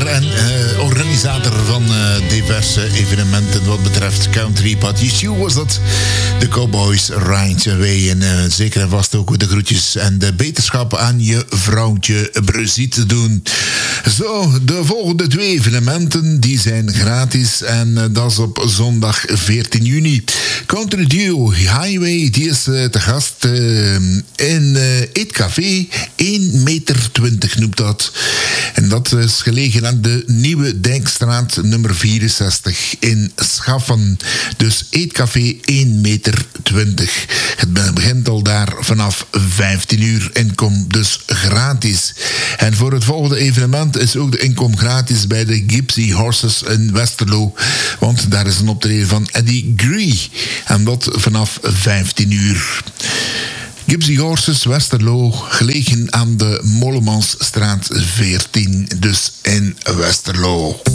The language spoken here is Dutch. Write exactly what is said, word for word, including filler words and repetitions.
en uh, organisator van uh, diverse evenementen wat betreft country. Pat Yeshua was dat. De Cowboys Right Away. En uh, zeker en vast ook de groetjes en de beterschap aan je vrouwtje Brigitte doen. Zo, de volgende twee evenementen die zijn gratis. En uh, dat is op zondag veertien juni. Country Duo Highway, die is uh, te gast uh, in uh, Eetcafé. één meter twintig noemt dat. En dat is gelegen aan de Nieuwe Dijkstraat nummer vierenzestig in Schaffen. Dus Eetcafé één meter twintig. Het begint al daar vanaf vijftien uur. Inkom dus gratis. En voor het volgende evenement is ook de inkom gratis bij de Gypsy Horses in Westerlo. Want daar is een optreden van Eddie Gree. En dat vanaf vijftien uur. Gypsy Horses Westerlo, gelegen aan de Mollemansstraat veertien, dus in Westerlo.